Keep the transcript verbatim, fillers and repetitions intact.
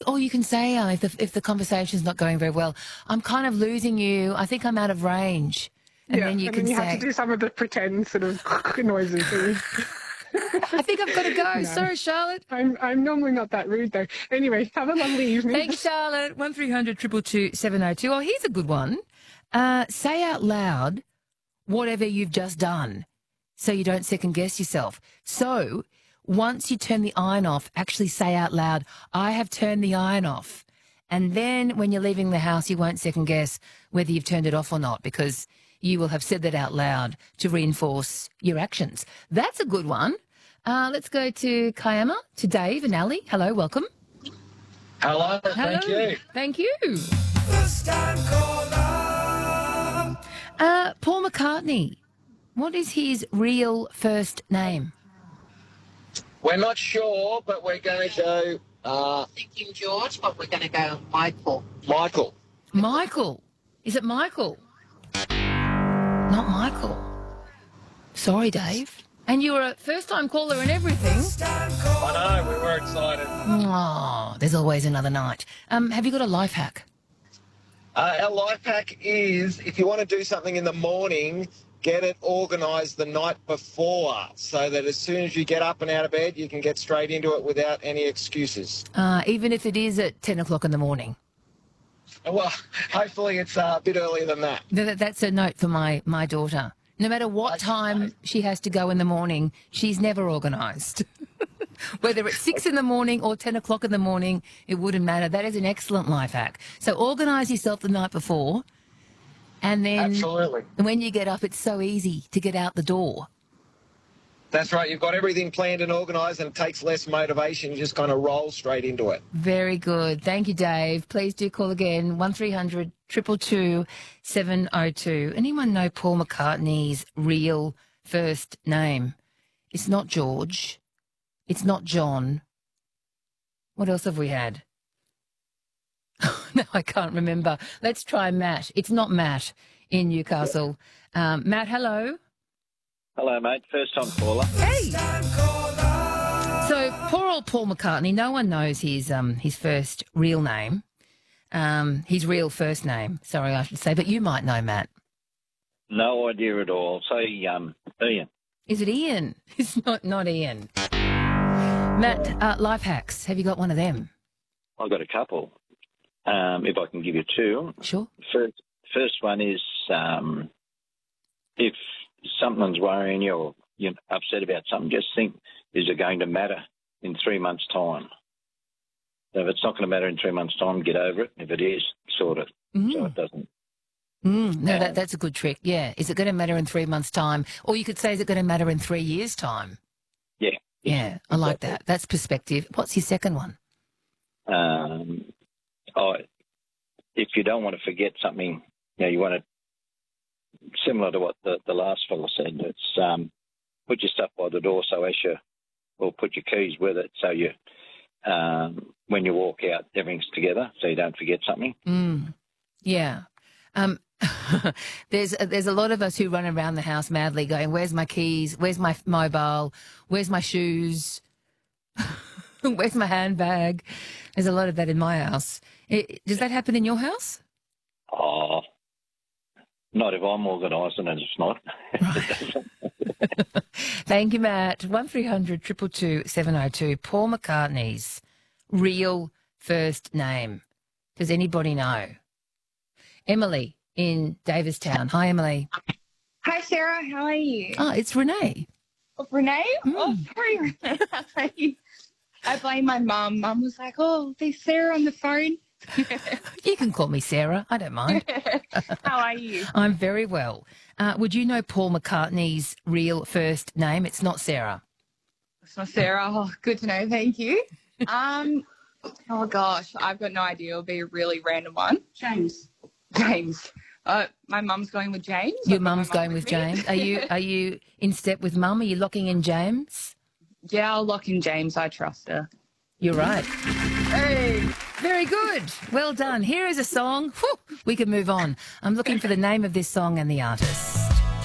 or you can say uh, if the if the conversation's not going very well, I'm kind of losing you. I think I'm out of range. And yeah, then you and can then you say, have to do some of the pretend sort of noises. I think I've got to go. No. Sorry, Charlotte. I'm I'm normally not that rude though. Anyway, have a lovely evening. Thanks, Charlotte. One three hundred two two two seven oh two. Oh, here's a good one. Uh, say out loud whatever you've just done, so you don't second guess yourself. So once you turn the iron off, actually say out loud, "I have turned the iron off," and then when you're leaving the house, you won't second guess whether you've turned it off or not, because you will have said that out loud to reinforce your actions. That's a good one. Uh, let's go to Kiama, to Dave and Ali. Hello, welcome. Hello, Hello. thank you. Thank you. Uh, Paul McCartney, what is his real first name? We're not sure, but we're going to go uh, Thinking George, but we're going to go Michael. Michael. Michael. Is it Michael? Not Michael. Sorry, Dave. And you were a first-time caller and everything. I know, we were excited. Oh, there's always another night. Um, have you got a life hack? Uh, our life hack is, if you want to do something in the morning, get it organised the night before so that as soon as you get up and out of bed, you can get straight into it without any excuses. Uh, even if it is at ten o'clock in the morning. Well, hopefully it's uh, a bit earlier than that. Th- That's a note for my, my daughter. No matter what time she has to go in the morning, she's never organised. Whether it's six in the morning or ten o'clock in the morning, it wouldn't matter. That is an excellent life hack. So organise yourself the night before, and then Absolutely. when you get up, it's so easy to get out the door. That's right. You've got everything planned and organised and it takes less motivation. You just kind of roll straight into it. Very good. Thank you, Dave. Please do call again, one three hundred two two two seven oh two. Anyone know Paul McCartney's real first name? It's not George. It's not John. What else have we had? No, I can't remember. Let's try Matt. It's not Matt in Newcastle. Um, Matt, hello. Hello, mate. First time caller. Hey. So poor old Paul McCartney. No one knows his um his first real name, um his real first name. Sorry, I should say. But you might know, Matt. No idea at all. Say, um, Ian. Is it Ian? It's not not Ian. Matt, uh, life hacks. Have you got one of them? I've got a couple. Um, if I can give you two. Sure. First, first one is um, if something's worrying you or you're upset about something, just think, is it going to matter in three months' time? So if it's not going to matter in three months' time, get over it. If it is, sort it Mm. so it doesn't. Mm, no, Um, that, that's a good trick. Yeah. Is it going to matter in three months' time? Or you could say, is it going to matter in three years' time? Yeah. Yeah, I like that. That's perspective. What's your second one? Um, oh, if you don't want to forget something, you know, you want to, similar to what the, the last fellow said, it's um, put your stuff by the door so as you, or put your keys with it so you, um, when you walk out, everything's together so you don't forget something. Mm, yeah. Um, there's there's a lot of us who run around the house madly going, where's my keys? Where's my mobile? Where's my shoes? Where's my handbag? There's a lot of that in my house. It, does that happen in your house? Oh, not if I'm organised and it's not. Thank you, Matt. one three hundred two two two seven oh two. Paul McCartney's real first name. Does anybody know? Emily in Davistown. Hi, Emily. Hi, Sarah. How are you? Oh, it's Renee. Oh, Renee? Mm. Oh, sorry, Renee. How are you? I blame my mum. Mum was like, oh, there's Sarah on the phone. You can call me Sarah. I don't mind. How are you? I'm very well. Uh, would you know Paul McCartney's real first name? It's not Sarah. It's not Sarah. Oh, good to know. Thank you. Um, oh, gosh. I've got no idea. It'll be a really random one. James. James. Uh, my mum's going with James. Your I've got my mum's mum going with me. James. Are you are you in step with mum? Are you locking in James? Yeah, I'll lock in James. I trust her. You're right. Hey. Very good. Well done. Here is a song. Whew, we can move on. I'm looking for the name of this song and the artist.